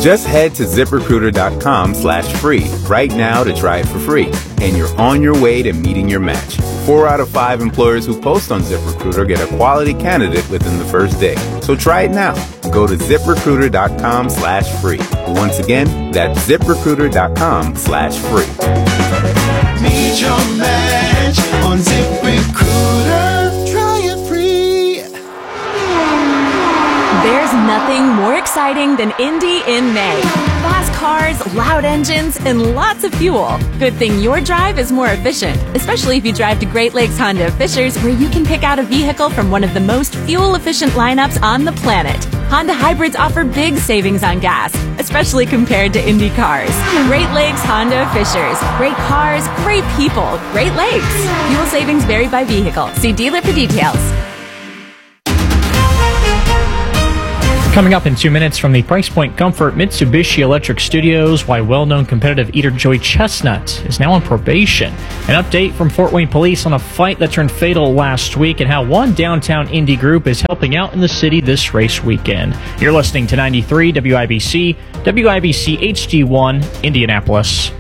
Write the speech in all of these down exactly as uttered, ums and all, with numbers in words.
Just head to ZipRecruiter.com slash free right now to try it for free. And you're on your way to meeting your match. Four out of five employers who post on ZipRecruiter get a quality candidate within the first day. So try it now. Go to ZipRecruiter.com slash free. Once again, that's ZipRecruiter.com slash free. Meet your match on ZipRecruiter. Try it free. There's nothing more exciting than Indy in May. Fast cars, loud engines, and lots of fuel. Good thing your drive is more efficient, especially if you drive to Great Lakes Honda of Fishers, where you can pick out a vehicle from one of the most fuel-efficient lineups on the planet. Honda hybrids offer big savings on gas, especially compared to Indy cars. Great Lakes Honda of Fishers. Great cars, great people, Great Lakes. Fuel savings vary by vehicle. See dealer for details. Coming up in two minutes from the Price Point Comfort Mitsubishi Electric Studios, why well-known competitive eater Joey Chestnut is now on probation. An update from Fort Wayne Police on a fight that turned fatal last week and how one downtown indie group is helping out in the city this race weekend. You're listening to ninety-three W I B C, W I B C H D one, Indianapolis.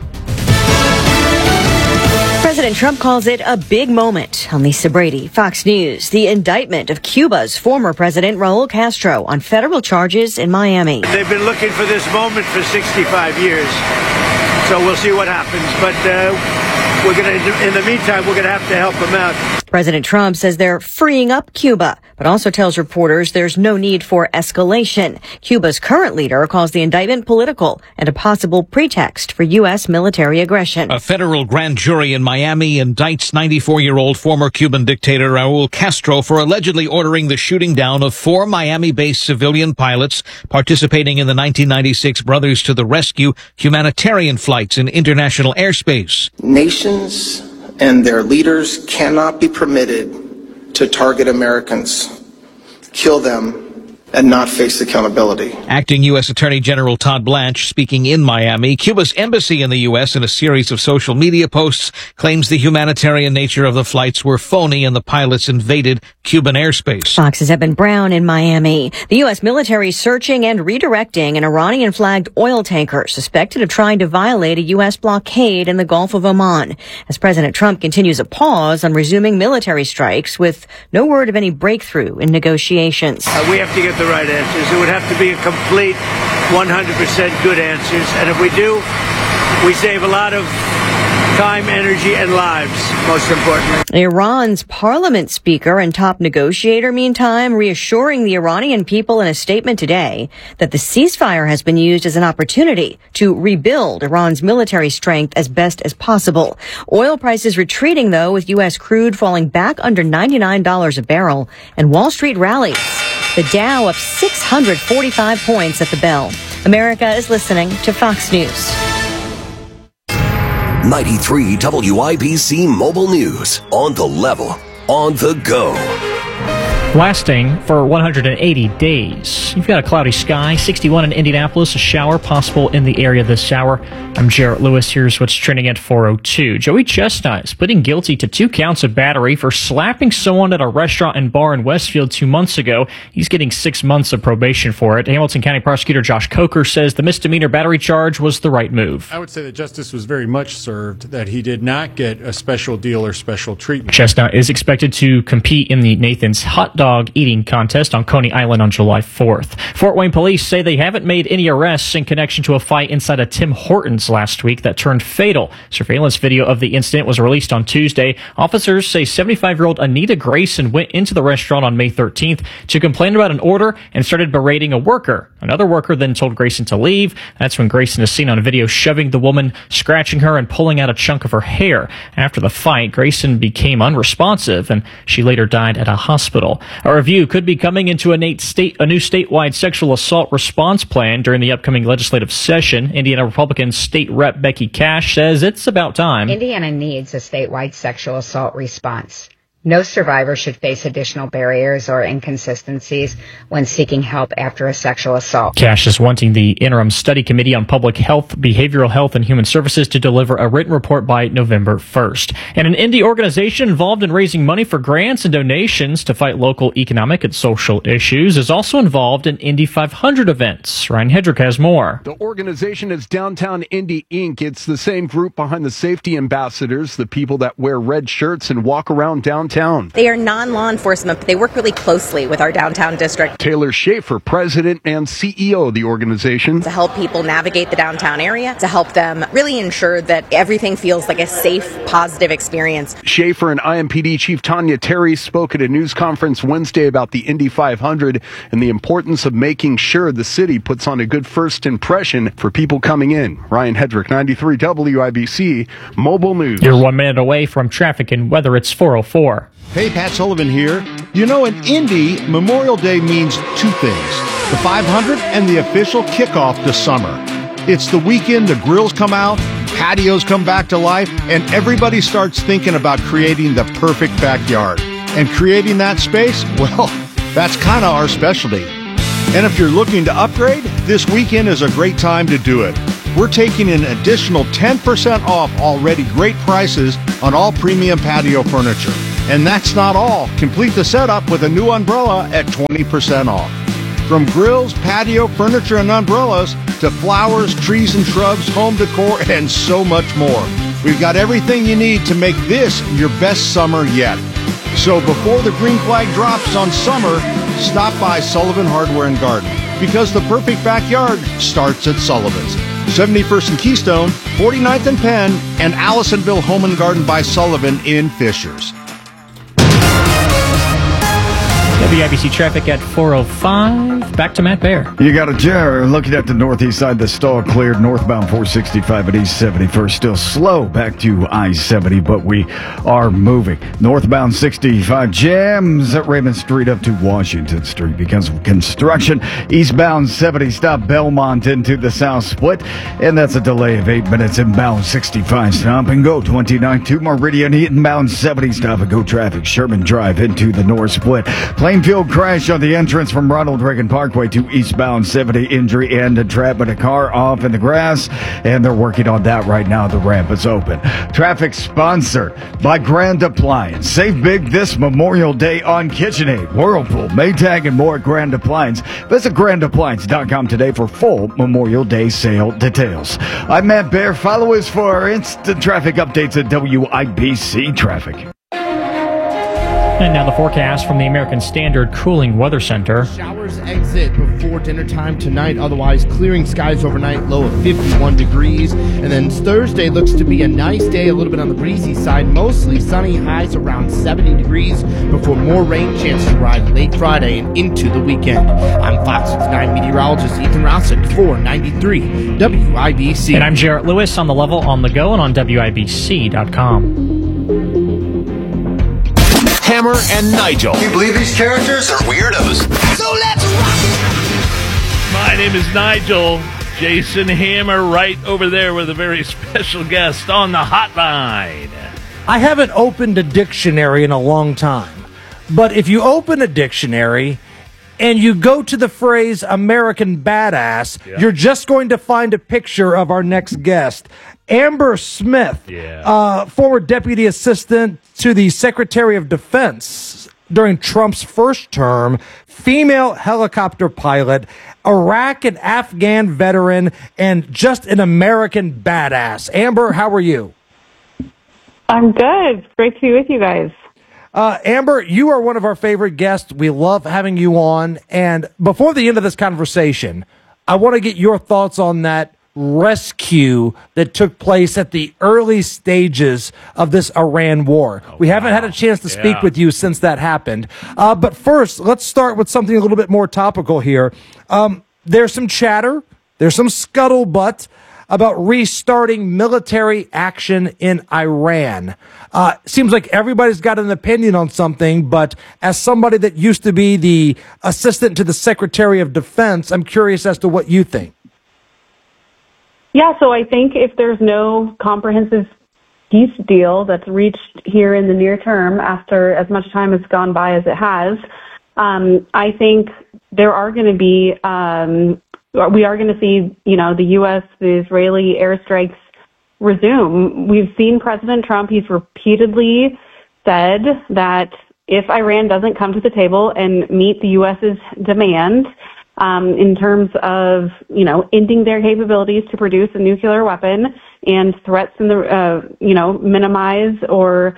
President Trump calls it a big moment. On Lisa Brady, Fox News. The indictment of Cuba's former president, Raul Castro, on federal charges in Miami. They've been looking for this moment for sixty-five years, so we'll see what happens. But uh, we're going to, in the meantime, we're going to have to help them out. President Trump says they're freeing up Cuba, but also tells reporters there's no need for escalation. Cuba's current leader calls the indictment political and a possible pretext for U S military aggression. A federal grand jury in Miami indicts ninety-four-year-old former Cuban dictator Raul Castro for allegedly ordering the shooting down of four Miami-based civilian pilots participating in the nineteen ninety-six Brothers to the Rescue humanitarian flights in international airspace. Nations and their leaders cannot be permitted to target Americans, kill them, and not face accountability. Acting U S Attorney General Todd Blanche, speaking in Miami, Cuba's embassy in the U S in a series of social media posts claims the humanitarian nature of the flights were phony and the pilots invaded Cuban airspace. Fox's Eben Brown in Miami. The U S military searching and redirecting an Iranian-flagged oil tanker suspected of trying to violate a U S blockade in the Gulf of Oman, as President Trump continues a pause on resuming military strikes with no word of any breakthrough in negotiations. Uh, we have to get the right answers. It would have to be a complete one hundred percent good answers. And if we do, we save a lot of time, energy, and lives, most importantly. Iran's parliament speaker and top negotiator, meantime, reassuring the Iranian people in a statement today that the ceasefire has been used as an opportunity to rebuild Iran's military strength as best as possible. Oil prices retreating, though, with U S crude falling back under ninety-nine dollars a barrel, and Wall Street rallies. The Dow up six hundred forty-five points at the bell. America is listening to Fox News. ninety-three W I B C Mobile News. On the level. On the go. Lasting for one hundred eighty days. You've got a cloudy sky, sixty-one in Indianapolis, a shower possible in the area this hour. I'm Jarrett Lewis. Here's what's trending at four oh two. Joey Chestnut is pleading guilty to two counts of battery for slapping someone at a restaurant and bar in Westfield two months ago. He's getting six months of probation for it. Hamilton County Prosecutor Josh Coker says the misdemeanor battery charge was the right move. I would say that justice was very much served, that he did not get a special deal or special treatment. Chestnut is expected to compete in the Nathan's Hot Dog Eating Contest on Coney Island on July fourth. Fort Wayne police say they haven't made any arrests in connection to a fight inside a Tim Hortons last week that turned fatal. Surveillance video of the incident was released on Tuesday. Officers say seventy-five-year-old Anita Grayson went into the restaurant on May thirteenth to complain about an order and started berating a worker. Another worker then told Grayson to leave. That's when Grayson is seen on video shoving the woman, scratching her, and pulling out a chunk of her hair. After the fight, Grayson became unresponsive, and she later died at a hospital. A review could be coming into a, state, a new statewide sexual assault response plan during the upcoming legislative session. Indiana Republican State Rep Becky Cash says it's about time. Indiana needs a statewide sexual assault response. No survivor should face additional barriers or inconsistencies when seeking help after a sexual assault. Cash is wanting the Interim Study Committee on Public Health, Behavioral Health, and Human Services to deliver a written report by November first. And an indie organization involved in raising money for grants and donations to fight local economic and social issues is also involved in Indy five hundred events. Ryan Hedrick has more. The organization is Downtown Indy Incorporated. It's the same group behind the safety ambassadors, the people that wear red shirts and walk around downtown. They are non-law enforcement, but they work really closely with our downtown district. Taylor Schaefer, president and C E O of the organization. To help people navigate the downtown area, to help them really ensure that everything feels like a safe, positive experience. Schaefer and I M P D Chief Tanya Terry spoke at a news conference Wednesday about the Indy five hundred and the importance of making sure the city puts on a good first impression for people coming in. Ryan Hedrick, ninety-three W I B C, Mobile News. You're one minute away from traffic and weather. It's four oh four. Hey, Pat Sullivan here. You know, in Indy, Memorial Day means two things. The five hundred and the official kickoff to summer. It's the weekend, the grills come out, patios come back to life, and everybody starts thinking about creating the perfect backyard. And creating that space, well, that's kind of our specialty. And if you're looking to upgrade, this weekend is a great time to do it. We're taking an additional ten percent off already great prices on all premium patio furniture. And that's not all. Complete the setup with a new umbrella at twenty percent off. From grills, patio, furniture, and umbrellas to flowers, trees and shrubs, home decor, and so much more. We've got everything you need to make this your best summer yet. So before the green flag drops on summer, stop by Sullivan Hardware and Garden, because the perfect backyard starts at Sullivan's. seventy-first and Keystone, forty-ninth and Penn, and Allisonville Home and Garden by Sullivan in Fishers. W I B C traffic at four oh five. Back to Matt Bear. You got a jar looking at the northeast side. The stall cleared northbound four sixty-five at East seventy-first. Still slow back to I seventy, but we are moving. Northbound sixty-five jams at Raymond Street up to Washington Street because of construction. Eastbound seventy stop Belmont into the south split, and that's a delay of eight minutes. Inbound sixty-five stop and go twenty-nine to Meridian. Inbound seventy stop and go traffic. Sherman Drive into the north split. Plainfield crash on the entrance from Ronald Reagan Parkway to eastbound seventy. Injury and entrapment. A car off in the grass, and they're working on that right now. The ramp is open. Traffic sponsored by Grand Appliance. Save big this Memorial Day on KitchenAid, Whirlpool, Maytag, and more at Grand Appliance. Visit grand appliance dot com today for full Memorial Day sale details. I'm Matt Bear. Follow us for our instant traffic updates at W I B C Traffic. And now the forecast from the American Standard Cooling Weather Center. Showers exit before dinner time tonight. Otherwise, clearing skies overnight, low of fifty-one degrees. And then Thursday looks to be a nice day, a little bit on the breezy side. Mostly sunny, highs around seventy degrees before more rain chances arrive late Friday and into the weekend. I'm Fox News nine meteorologist Ethan Rossick for ninety-three W I B C. And I'm Jarrett Lewis on the level, on the go, and on W I B C dot com. Hammer and Nigel. Can you believe these characters are weirdos? So let's rock! My name is Nigel. Jason Hammer right over there with a very special guest on the hotline. I haven't opened a dictionary in a long time, but if you open a dictionary and you go to the phrase American Badass, yeah. you're just going to find a picture of our next guest. Amber Smith, yeah. uh, former deputy assistant to the Secretary of Defense during Trump's first term, female helicopter pilot, Iraq and Afghan veteran, and just an American badass. Amber, how are you? I'm good. Great to be with you guys. Uh, Amber, you are one of our favorite guests. We love having you on. And before the end of this conversation, I want to get your thoughts on that rescue that took place at the early stages of this Iran war. Oh, we haven't wow. had a chance to yeah. speak with you since that happened. Uh, but first, let's start with something a little bit more topical here. Um, there's some chatter, there's some scuttlebutt about restarting military action in Iran. Uh, seems like everybody's got an opinion on something, but as somebody that used to be the assistant to the Secretary of Defense, I'm curious as to what you think. Yeah, so I think if there's no comprehensive peace deal that's reached here in the near term after as much time has gone by as it has, um, I think there are going to be, um, we are going to see, you know, the U S, the Israeli airstrikes resume. We've seen President Trump, he's repeatedly said that if Iran doesn't come to the table and meet the US's demand um, in terms of, you know, ending their capabilities to produce a nuclear weapon and threats in the, uh, you know, minimize or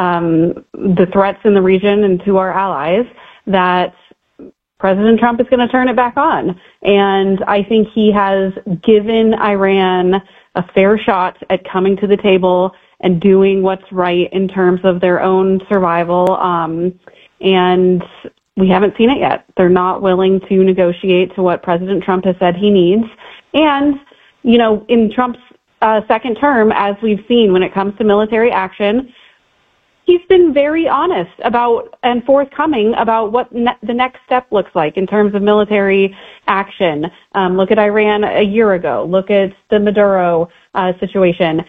um, the threats in the region and to our allies, that President Trump is going to turn it back on. And I think he has given Iran a fair shot at coming to the table and doing what's right in terms of their own survival. Um, and we haven't seen it yet. They're not willing to negotiate to what President Trump has said he needs. And, you know, in Trump's uh, second term, as we've seen when it comes to military action, he's been very honest about and forthcoming about what ne- the next step looks like in terms of military action. Um, look at Iran a year ago. Look at the Maduro uh, situation.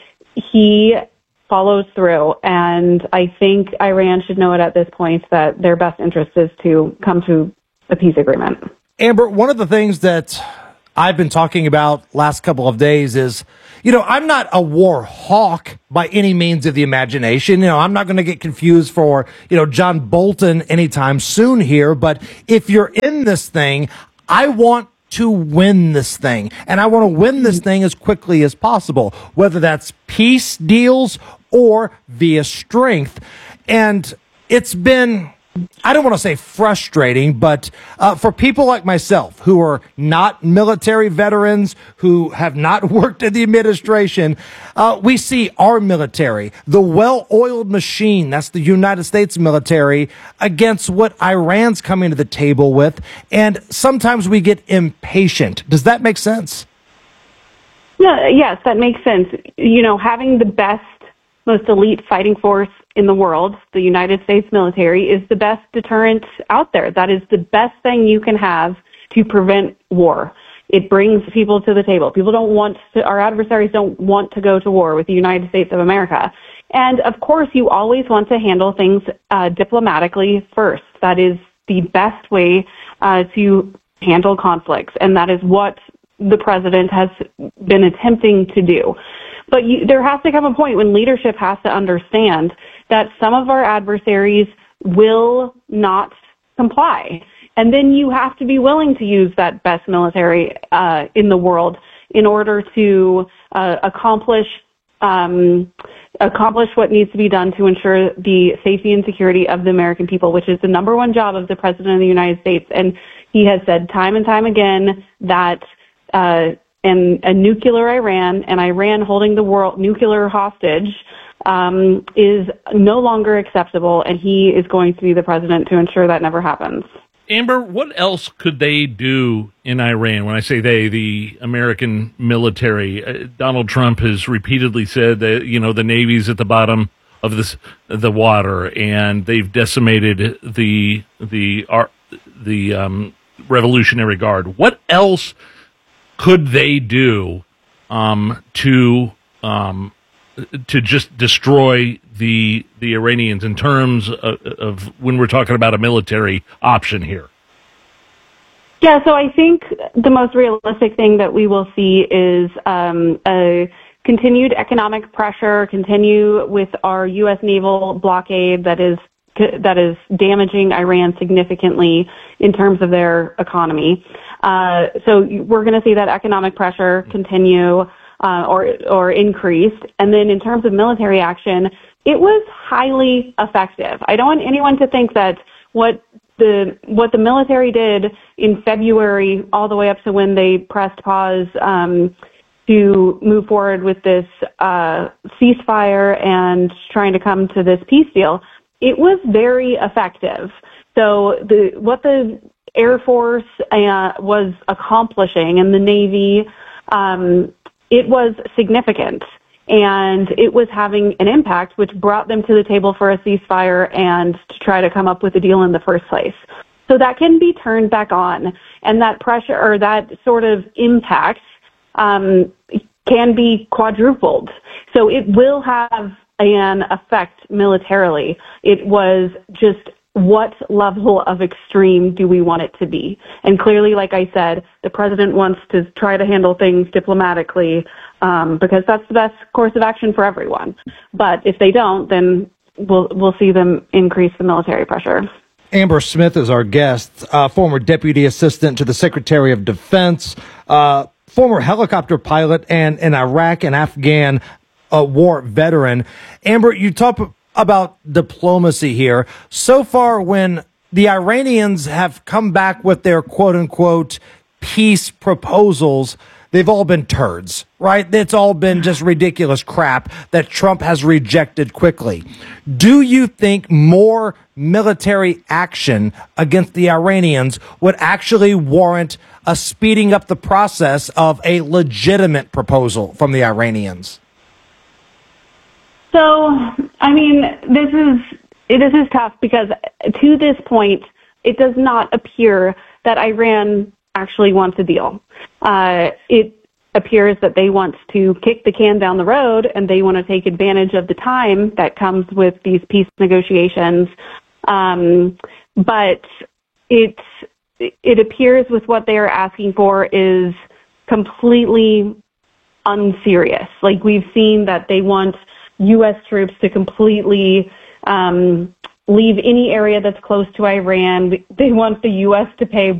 He follows through, and I think Iran should know it at this point that their best interest is to come to a peace agreement. Amber, one of the things that I've been talking about last couple of days is, you know, I'm not a war hawk by any means of the imagination. You know, I'm not going to get confused for, you know, John Bolton anytime soon here. But if you're in this thing, I want to win this thing. And I want to win this thing as quickly as possible, whether that's peace deals or via strength. And it's been, I don't want to say frustrating, but uh, for people like myself who are not military veterans, who have not worked in the administration, uh, we see our military, the well-oiled machine, that's the United States military, against what Iran's coming to the table with, and sometimes we get impatient. Does that make sense? Yeah, yes, that makes sense. You know, having the best, most elite fighting force in the world, the United States military, is the best deterrent out there. That is the best thing you can have to prevent war. It brings people to the table. People don't want to, our adversaries don't want to go to war with the United States of America. And of course, you always want to handle things uh, diplomatically first. That is the best way uh, to handle conflicts. And that is what the president has been attempting to do. But you, there has to come a point when leadership has to understand that some of our adversaries will not comply. And then you have to be willing to use that best military uh, in the world in order to uh, accomplish um, accomplish what needs to be done to ensure the safety and security of the American people, which is the number one job of the President of the United States. And he has said time and time again that uh, and a nuclear Iran and Iran holding the world nuclear hostage um, is no longer acceptable, and he is going to be the president to ensure that never happens. Amber, what else could they do in Iran? When I say they, the American military, uh, Donald Trump has repeatedly said that, you know, the Navy's at the bottom of this, the water, and they've decimated the the uh, the um, Revolutionary Guard. What else could they do um, to um, to just destroy the the Iranians in terms of, of when we're talking about a military option here? Yeah, so I think the most realistic thing that we will see is um, a continued economic pressure, continue with our U S naval blockade that is that is damaging Iran significantly in terms of their economy. Uh, so we're going to see that economic pressure continue uh, or or increase. And then in terms of military action, it was highly effective. I don't want anyone to think that what the what the military did in February all the way up to when they pressed pause um, to move forward with this uh, ceasefire and trying to come to this peace deal, it was very effective. So the what the Air Force uh, was accomplishing and the Navy, um, it was significant. And it was having an impact, which brought them to the table for a ceasefire and to try to come up with a deal in the first place. So that can be turned back on. And that pressure or that sort of impact um, can be quadrupled. So it will have an effect militarily. It was just, what level of extreme do we want it to be? And clearly, like I said, the president wants to try to handle things diplomatically um, because that's the best course of action for everyone. But if they don't, then we'll we'll see them increase the military pressure. Amber Smith is our guest, uh, former deputy assistant to the Secretary of Defense, uh, former helicopter pilot, and an Iraq and Afghan uh, war veteran. Amber, you talk about diplomacy here. So far, when the Iranians have come back with their quote-unquote peace proposals, they've all been turds, right? It's all been just ridiculous crap that Trump has rejected quickly. Do you think more military action against the Iranians would actually warrant a speeding up the process of a legitimate proposal from the Iranians? So, I mean, this is this is tough because to this point, it does not appear that Iran actually wants a deal. Uh, it appears that they want to kick the can down the road and they want to take advantage of the time that comes with these peace negotiations. Um, but it it appears with what they are asking for is completely unserious. Like, we've seen that they want U S troops to completely um, leave any area that's close to Iran. They want the U S to pay